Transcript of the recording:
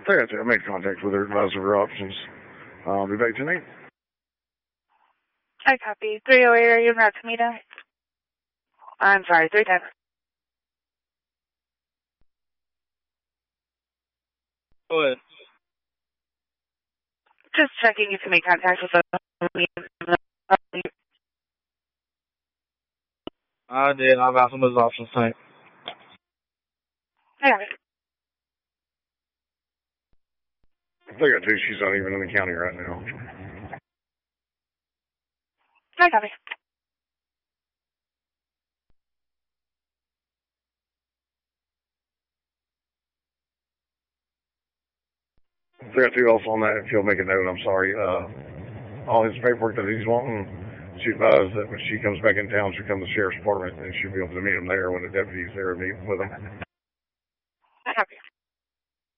I got you. I made contact with her, advised of her options. I'll be back tonight. I copy. 308, are you en route to meet us? I'm sorry, 310. Go ahead. Just checking if you made contact with us. I did. I've asked some of those options tonight. I got it. I got two. She's not even in the county right now. I copy. I got two else on that. If you'll make a note, I'm sorry. All his paperwork that he's wanting, she advised that when she comes back in town, she'll come to the sheriff's department and she'll be able to meet him there when the deputy's there meeting with him. I copy.